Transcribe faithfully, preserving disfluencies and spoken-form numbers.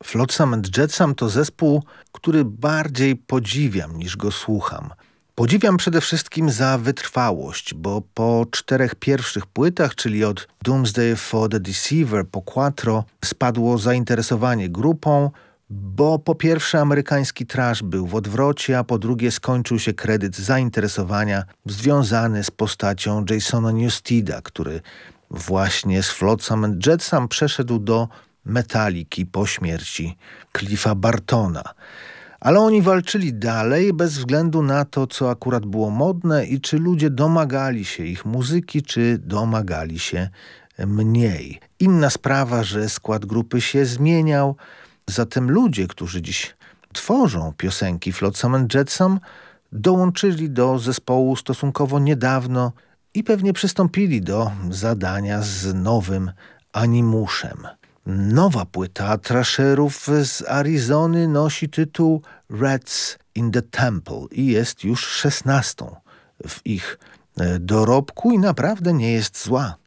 Flotsam and Jetsam to zespół, który bardziej podziwiam niż go słucham. Podziwiam przede wszystkim za wytrwałość, bo po czterech pierwszych płytach, czyli od Doomsday for the Deceiver po Quattro, spadło zainteresowanie grupą, bo po pierwsze amerykański thrash był w odwrocie, a po drugie skończył się kredyt zainteresowania związany z postacią Jasona Newsteda, który właśnie z Flotsam and Jetsam przeszedł do Metaliki po śmierci Cliffa Bartona. Ale oni walczyli dalej bez względu na to, co akurat było modne i czy ludzie domagali się ich muzyki, czy domagali się mniej. Inna sprawa, że skład grupy się zmieniał, zatem ludzie, którzy dziś tworzą piosenki Flotsam and Jetsam, dołączyli do zespołu stosunkowo niedawno i pewnie przystąpili do zadania z nowym animuszem. Nowa płyta thrasherów z Arizony nosi tytuł Rats in the Temple i jest już szesnastą w ich dorobku i naprawdę nie jest zła.